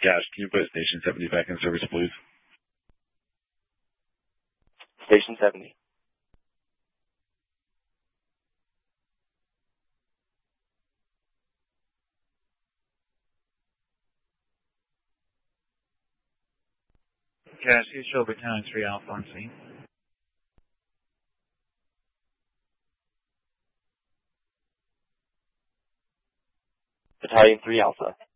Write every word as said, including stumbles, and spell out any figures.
Cash, can you put Station seventy back in service, please? Station seventy. Cash, you show Battalion three Alpha on scene. Battalion three Alpha.